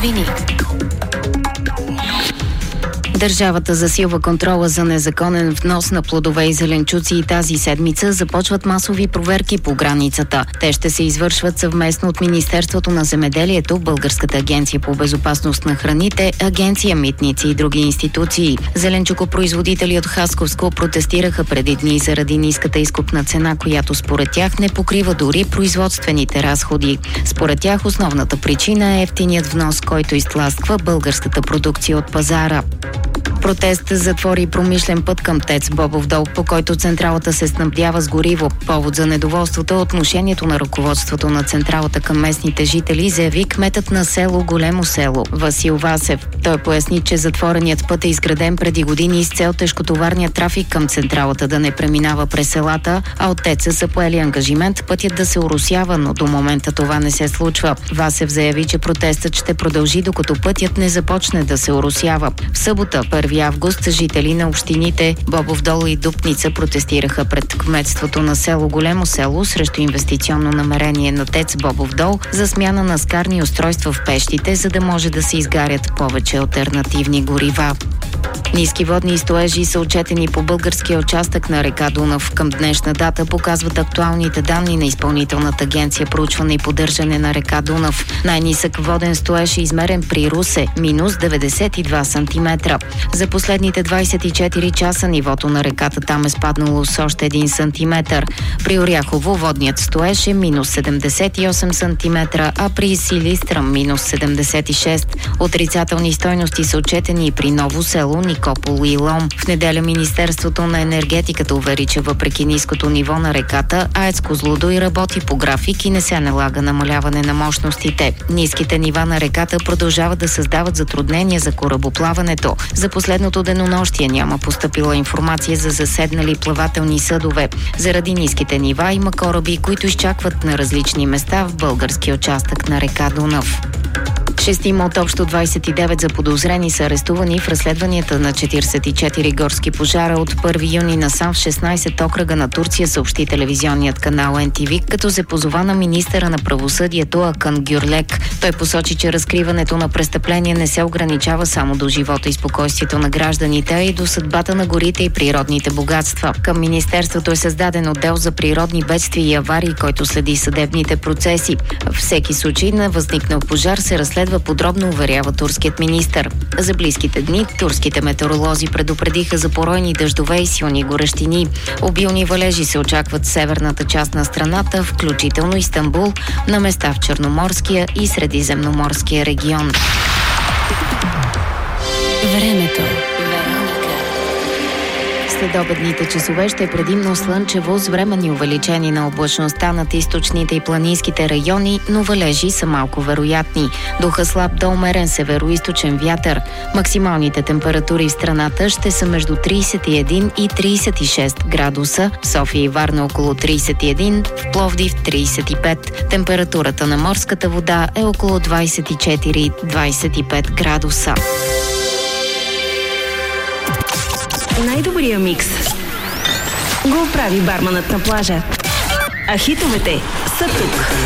новини. Държавата засилва контрола за незаконен внос на плодове и зеленчуци и тази седмица започват масови проверки по границата. Те ще се извършват съвместно от Министерството на земеделието, Българската агенция по безопасност на храните, Агенция Митници и други институции. Зеленчукопроизводители от Хасковско протестираха преди дни заради ниската изкупна цена, която според тях не покрива дори производствените разходи. Според тях основната причина е евтиният внос, който изтласква българската продукция от пазара. Протест затвори промишлен път към ТЕЦ Бобов дол, по който централата се снабдява с гориво. Повод за недоволството е отношението на ръководството на централата към местните жители, заяви кметът на село Големо село Васил Васев. Той поясни, че затвореният път е изграден преди години с цел тежкотоварният трафик към централата да не преминава през селата, а от ТЕЦ са поели ангажимент пътят да се оросява, но до момента това не се случва. Васев заяви, че протестът ще продължи докато пътят не започне да се оросява. В събота, 1 август, жители на общините Бобов дол и Дупница протестираха пред кметството на село Големо село срещу инвестиционно намерение на ТЕЦ Бобов дол за смяна на скарни устройства в пещите, за да може да се изгарят повече алтернативни горива. Ниски водни строежи са отчетени по българския участък на река Дунав. Към днешна дата показват актуалните данни на Изпълнителната агенция проучване и поддържане на река Дунав. Най-нисък воден строеж е измерен при Русе – минус 92 см. За последните 24 часа нивото на реката там е спаднало с още 1 см. При Оряхово водният строеж е минус 78 см, а при Силистра минус 76. Отрицателни стойности са отчетени и при Ново село, Никопол и Лом. В неделя Министерството на енергетиката увери, че въпреки ниското ниво на реката, АЕЦ Козлодуй работи по график и не се налага намаляване на мощностите. Ниските нива на реката продължават да създават затруднения за корабоплаването. За последното денонощие няма постъпила информация за заседнали плавателни съдове. Заради ниските нива има кораби, които изчакват на различни места в българския участък на река Дунав. 6 от общо 29 заподозрени са арестувани в разследванията на 44 горски пожара от 1 юни насам в 16 окръга на Турция, съобщи телевизионният канал NTV, като се позова на министъра на правосъдието Акан Гюрлек. Той посочи, че разкриването на престъпления не се ограничава само до живота и спокойствието на гражданите, а и до съдбата на горите и природните богатства. Към министерството е създаден отдел за природни бедствия и аварии, който следи съдебните процеси. В всеки случай на възникнал пожар се разследва подробно, уверява турският министър. За близките дни турските метеоролози предупредиха за поройни дъждове и силни горещини. Обилни валежи се очакват в северната част на страната, включително Истанбул, на места в Черноморския и Средиземноморския регион. Времето. Следобедните часове ще е предимно слънчево с временни увеличени на облачността над източните и планинските райони, но валежи са малко вероятни. Духа слаб до умерен североизточен вятър. Максималните температури в страната ще са между 31 и 36 градуса. В София и Варна около 31, в Пловдив 35. Температурата на морската вода е около 24-25 градуса. Най-добрия микс го прави барманът на плажа. А хитовете са тук.